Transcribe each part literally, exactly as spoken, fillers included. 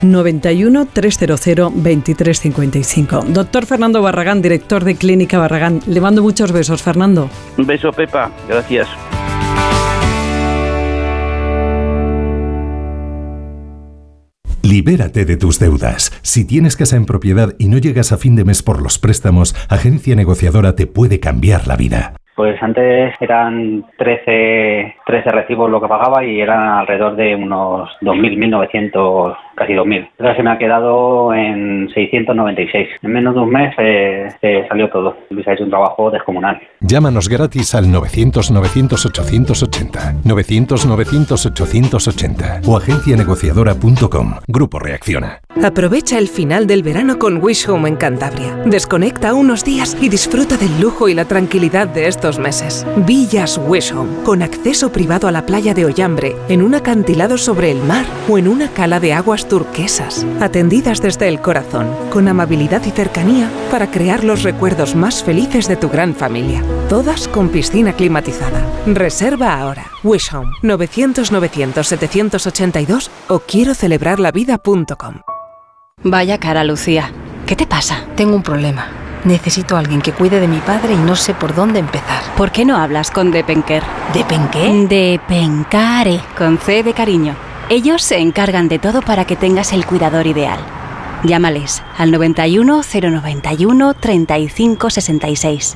noventa y uno, trescientos veintitrés cincuenta y cinco. Doctor Fernando Barragán, director de Clínica Barragán. Le mando muchos besos, Fernando. Un beso, Pepa. Gracias. Libérate de tus deudas. Si tienes casa en propiedad y no llegas a fin de mes por los préstamos, Agencia Negociadora te puede cambiar la vida. Pues antes eran trece, trece recibos lo que pagaba y eran alrededor de unos dos mil, mil novecientos, casi dos mil. Ahora se me ha quedado en seiscientos noventa y seis. En menos de un mes eh, se salió todo. Luis ha hecho un trabajo descomunal. Llámanos gratis al novecientos, novecientos, ochocientos ochenta, novecientos, novecientos, ochocientos ochenta o agencia negociadora punto com. Grupo Reacciona. Aprovecha el final del verano con Wish Home en Cantabria. Desconecta unos días y disfruta del lujo y la tranquilidad de estos meses. Villas Wish Home, con acceso privado a la playa de Ollambre, en un acantilado sobre el mar o en una cala de aguas turquesas, atendidas desde el corazón, con amabilidad y cercanía para crear los recuerdos más felices de tu gran familia. Todas con piscina climatizada. Reserva ahora. Wish Home, novecientos, novecientos, setecientos ochenta y dos o quiero celebrar la vida punto com. Vaya cara, Lucía. ¿Qué te pasa? Tengo un problema. Necesito a alguien que cuide de mi padre y no sé por dónde empezar. ¿Por qué no hablas con Depenker? ¿Depenqué? Depencare, con C de cariño. Ellos se encargan de todo para que tengas el cuidador ideal. Llámales al noventa y uno, cero noventa y uno, treinta y cinco sesenta y seis.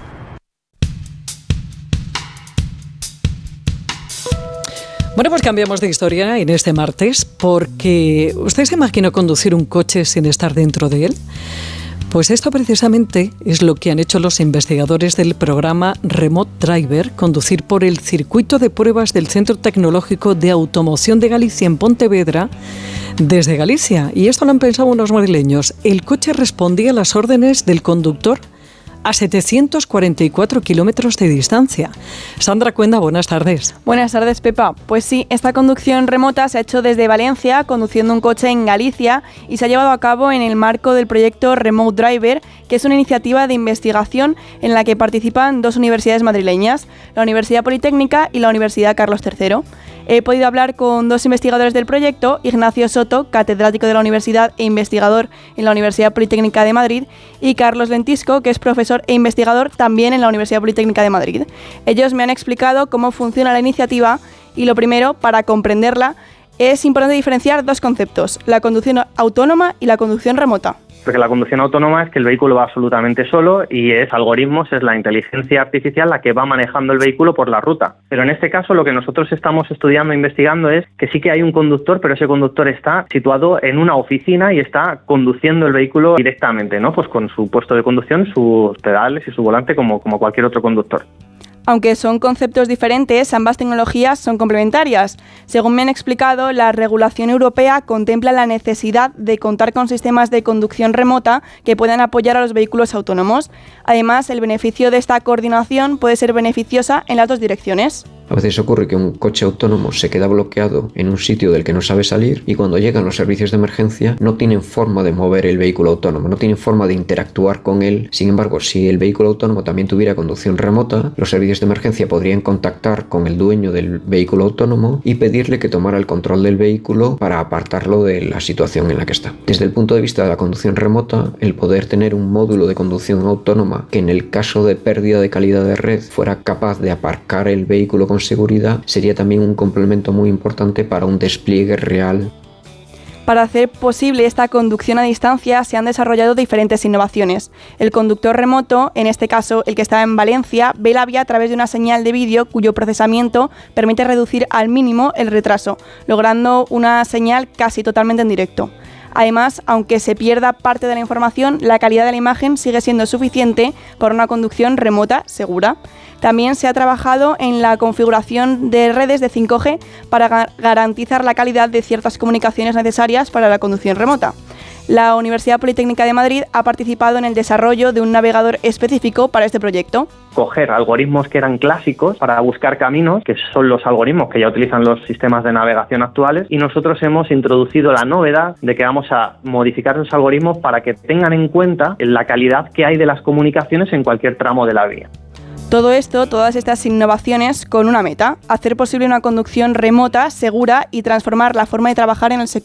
Bueno, pues cambiamos de historia en este martes, porque ¿usted se imaginó conducir un coche sin estar dentro de él? Pues esto precisamente es lo que han hecho los investigadores del programa Remote Driver, conducir por el circuito de pruebas del Centro Tecnológico de Automoción de Galicia en Pontevedra, desde Galicia. Y esto lo han pensado unos madrileños. El coche respondía a las órdenes del conductor a setecientos cuarenta y cuatro kilómetros de distancia. Sandra Cuenda, buenas tardes. Buenas tardes, Pepa. Pues sí, esta conducción remota se ha hecho desde Valencia, conduciendo un coche en Galicia, y se ha llevado a cabo en el marco del proyecto Remote Driver, que es una iniciativa de investigación en la que participan dos universidades madrileñas, la Universidad Politécnica y la Universidad Carlos tercero. He podido hablar con dos investigadores del proyecto, Ignacio Soto, catedrático de la universidad e investigador en la Universidad Politécnica de Madrid, y Carlos Lentisco, que es profesor e investigador también en la Universidad Politécnica de Madrid. Ellos me han explicado cómo funciona la iniciativa y lo primero, para comprenderla, es importante diferenciar dos conceptos, la conducción autónoma y la conducción remota. Porque la conducción autónoma es que el vehículo va absolutamente solo y es algoritmos, es la inteligencia artificial la que va manejando el vehículo por la ruta. Pero en este caso lo que nosotros estamos estudiando e investigando es que sí que hay un conductor, pero ese conductor está situado en una oficina y está conduciendo el vehículo directamente, ¿no? Pues con su puesto de conducción, sus pedales y su volante como, como cualquier otro conductor. Aunque son conceptos diferentes, ambas tecnologías son complementarias. Según me han explicado, la regulación europea contempla la necesidad de contar con sistemas de conducción remota que puedan apoyar a los vehículos autónomos. Además, el beneficio de esta coordinación puede ser beneficiosa en las dos direcciones. A veces ocurre que un coche autónomo se queda bloqueado en un sitio del que no sabe salir y cuando llegan los servicios de emergencia no tienen forma de mover el vehículo autónomo, no tienen forma de interactuar con él. Sin embargo, si el vehículo autónomo también tuviera conducción remota, los servicios de emergencia podrían contactar con el dueño del vehículo autónomo y pedirle que tomara el control del vehículo para apartarlo de la situación en la que está. Desde el punto de vista de la conducción remota, el poder tener un módulo de conducción autónoma que en el caso de pérdida de calidad de red fuera capaz de aparcar el vehículo con seguridad sería también un complemento muy importante para un despliegue real. Para hacer posible esta conducción a distancia se han desarrollado diferentes innovaciones. El conductor remoto, en este caso el que está en Valencia, ve la vía a través de una señal de vídeo cuyo procesamiento permite reducir al mínimo el retraso, logrando una señal casi totalmente en directo. Además, aunque se pierda parte de la información, la calidad de la imagen sigue siendo suficiente para una conducción remota segura. También se ha trabajado en la configuración de redes de cinco G para ga- garantizar la calidad de ciertas comunicaciones necesarias para la conducción remota. La Universidad Politécnica de Madrid ha participado en el desarrollo de un navegador específico para este proyecto. Coger algoritmos que eran clásicos para buscar caminos, que son los algoritmos que ya utilizan los sistemas de navegación actuales, y nosotros hemos introducido la novedad de que vamos a modificar esos algoritmos para que tengan en cuenta la calidad que hay de las comunicaciones en cualquier tramo de la vía. Todo esto, todas estas innovaciones con una meta, hacer posible una conducción remota, segura y transformar la forma de trabajar en el sector.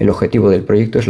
El objetivo del proyecto es